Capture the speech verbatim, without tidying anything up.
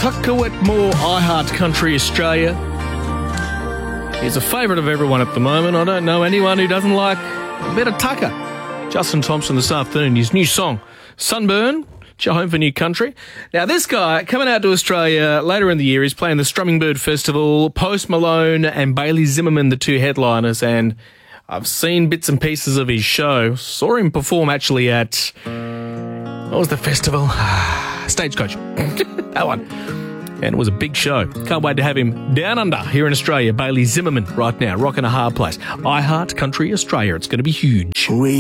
Tucker Wetmore, I Heart Country Australia. He's a favourite of everyone at the moment. I don't know anyone who doesn't like a bit of Tucker. Justin Thompson this afternoon, his new song, Sunburn, it's your home for new country. Now, this guy coming out to Australia later in the year, he's playing the Strumming Bird Festival, Post Malone and Bailey Zimmerman, the two headliners, and I've seen bits and pieces of his show. Saw him perform actually at, what was the festival? Stagecoach. That one. And it was a big show. Can't wait to have him down under here in Australia. Bailey Zimmerman right now, rocking a hard place. I Heart Country Australia. It's going to be huge. We